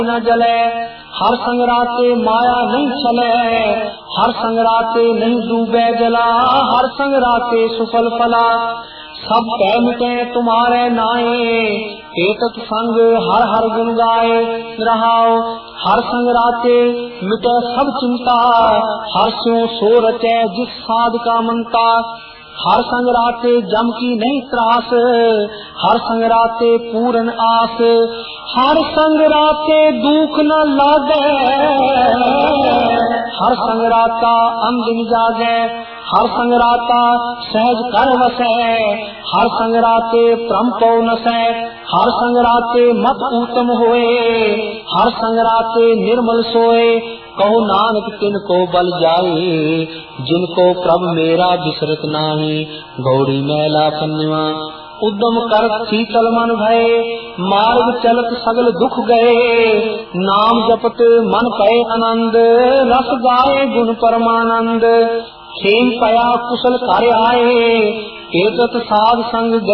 न जले, हर संग राते माया नहीं चले, हर संग राते नहीं डूबे जला, हर संग राते सुफल फला। सब कह मिटे तुम्हारे नाए, एतत संग हर हर गुण गाए रहाओ। हर संग राते मिटे सब चिंता, हर स्यों सो रचे जिस साध का मनता। हर संग राते जम की नहीं त्रास, हर संग राते पूर्ण आस। हर संग राते दुख न लागे, हर संग राता अंदिन जागे, हर संग राता सहज कर वसे, हर संग राते परम पौ नसे, हर संग राते मत उत्तम होए, हर संग राते निर्मल सोए। कहो नानक तिनको बल जाए, जिनको प्रभु मेरा बिसरत नाही। गौड़ी मैला पन्नवा उद्यम कर शीतल मन भये, मार्ग चलत सगल दुख गए। नाम जपत मन पए आनंद, रस गाए गुण परमानंद। खेम पया कुशल कार्य आए, एतत साध संग